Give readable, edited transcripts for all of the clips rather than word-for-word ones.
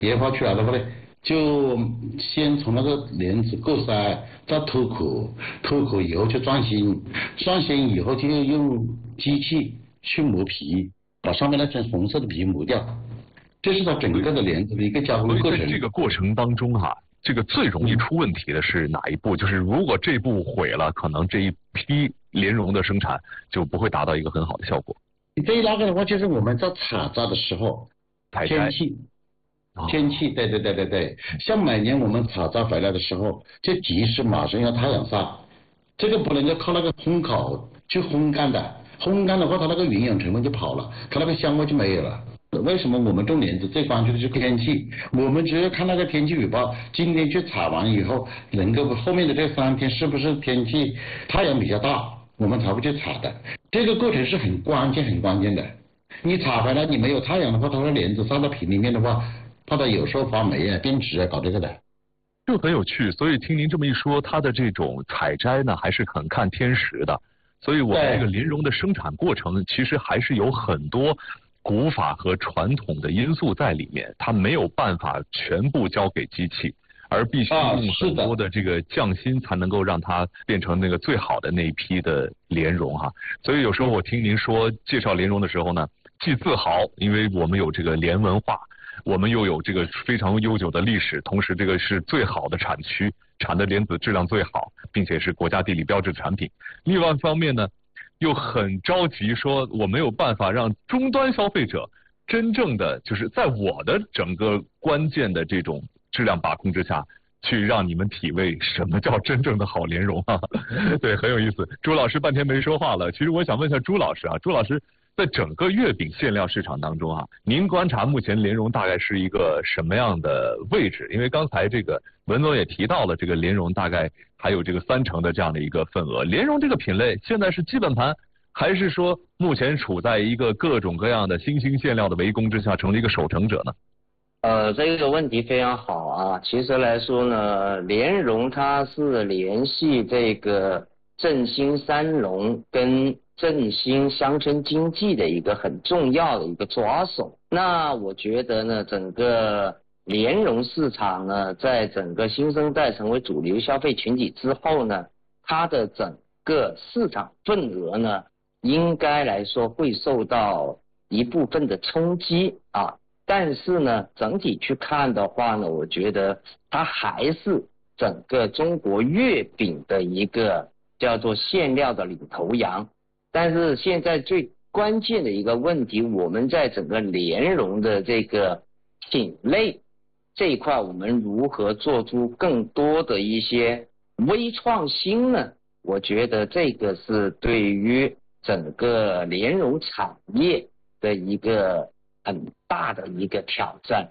研发出来的话呢，就先从那个帘子过筛到脱壳，脱壳以后就装芯，装芯以后就用机器去磨皮，把上面那层红色的皮磨掉。这是它整个的帘子的一个加工过程。 所以在这个过程当中这个最容易出问题的是哪一步？就是如果这步毁了，可能这一批莲蓉的生产就不会达到一个很好的效果。 对那个的话，就是我们在采摘的时候，天气。天气，对，像每年我们采摘回来的时候，就及时马上要太阳晒，这个不能够靠那个烘烤去烘干的，烘干的话它那个营养成分就跑了，它那个香味就没有了。为什么我们种莲子最关注的是天气？我们只要看那个天气预报，今天去采完以后，能够后面的这3天是不是天气太阳比较大，我们才会去采的。这个过程是很关键的。你采回来你没有太阳的话，它的莲子晒到皮里面的话，怕它有时候发霉变质搞这个的。 就很有趣，所以听您这么一说，它的这种采摘呢，还是很看天时的。所以我们这个莲蓉的生产过程，其实还是有很多古法和传统的因素在里面，它没有办法全部交给机器，而必须用很多的这个匠心，才能够让它变成那个最好的那一批的莲蓉所以有时候我听您说介绍莲蓉的时候呢，既自豪，因为我们有这个莲文化。我们又有这个非常悠久的历史，同时这个是最好的产区，产的莲子质量最好，并且是国家地理标志产品。另外一方面呢，又很着急说我没有办法让终端消费者真正的就是在我的整个关键的这种质量把控之下，去让你们体味什么叫真正的好莲蓉对，很有意思。朱老师半天没说话了，其实我想问一下朱老师朱老师。在整个月饼馅料市场当中您观察目前莲蓉大概是一个什么样的位置？因为刚才这个文总也提到了，这个莲蓉大概还有这个30%的这样的一个份额。莲蓉这个品类现在是基本盘，还是说目前处在一个各种各样的新兴馅料的围攻之下，成了一个守成者呢？ 这个问题非常好其实来说呢，莲蓉它是联系这个振兴三农跟振兴乡村经济的一个很重要的一个抓手。那我觉得呢，整个莲蓉市场呢，在整个新生代成为主流消费群体之后呢，它的整个市场份额呢，应该来说会受到一部分的冲击但是呢，整体去看的话呢，我觉得它还是整个中国月饼的一个叫做馅料的领头羊。但是现在最关键的一个问题，我们在整个莲蓉的这个品类这一块，我们如何做出更多的一些微创新呢？我觉得这个是对于整个莲蓉产业的一个很大的一个挑战。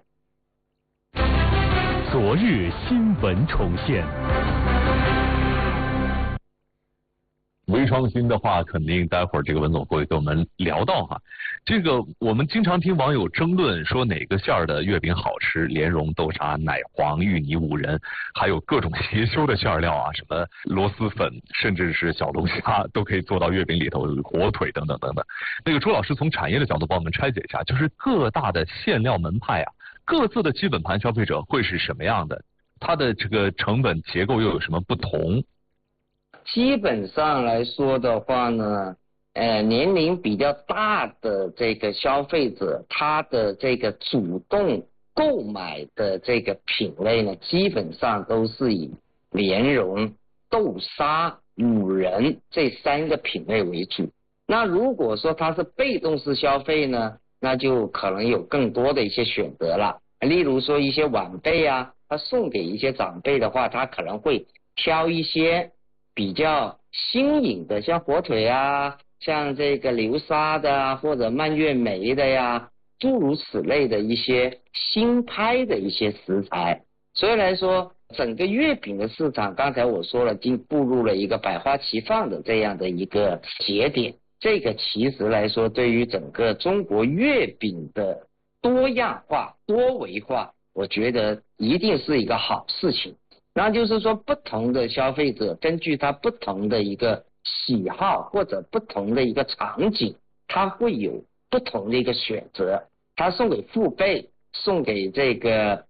昨日新闻重现。 微创新的话，肯定待会儿这个文总会跟我们聊到这个我们经常听网友争论说哪个馅儿的月饼好吃，莲蓉、豆沙、奶黄、芋泥、五仁，还有各种邪修的馅料什么螺蛳粉，甚至是小龙虾都可以做到月饼里头，火腿等等等等。那个朱老师从产业的角度帮我们拆解一下，就是各大的馅料门派各自的基本盘消费者会是什么样的？它的这个成本结构又有什么不同？ 基本上来说的话呢，年龄比较大的这个消费者，他的这个主动购买的这个品类呢，基本上都是以莲蓉、豆沙、五仁这3个品类为主。那如果说他是被动式消费呢，那就可能有更多的一些选择了。例如说一些晚辈他送给一些长辈的话，他可能会挑一些比较新颖的，像火腿像这个流沙的或者蔓越莓的诸如此类的一些新派的一些食材。所以来说，整个月饼的市场，刚才我说了，已经步入了一个百花齐放的这样的一个节点。这个其实来说，对于整个中国月饼的多样化、多维化，我觉得一定是一个好事情。那就是说，不同的消费者根据他不同的一个喜好或者不同的一个场景，他会有不同的一个选择。他送给父辈， 送给这个